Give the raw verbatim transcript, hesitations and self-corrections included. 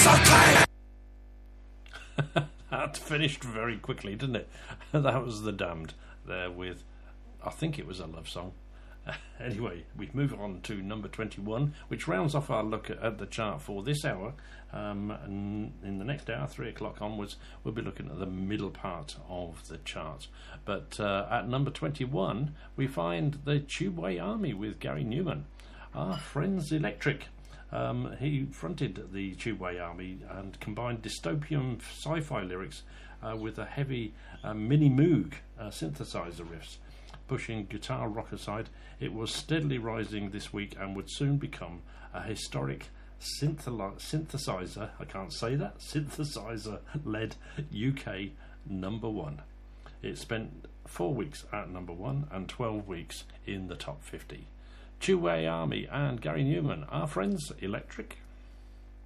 That finished very quickly, didn't it? That was The Damned there with, I think it was a love song. Anyway, we move on to number twenty-one, which rounds off our look at, at the chart for this hour. Um, and in the next hour, three o'clock onwards, we'll be looking at the middle part of the chart. But uh, at number twenty-one, we find the Tubeway Army with Gary Newman. Our Friends Electric. Um, he fronted the Tubeway Army and combined dystopian sci-fi lyrics uh, with a heavy uh, Mini Moog uh, synthesizer riffs. Pushing guitar rock aside, it was steadily rising this week and would soon become a historic syntheli- synthesizer, I can't say that, synthesizer-led U K number one. It spent four weeks at number one and twelve weeks in the top fifty. Tubeway Army and Gary Newman, Our Friends Electric.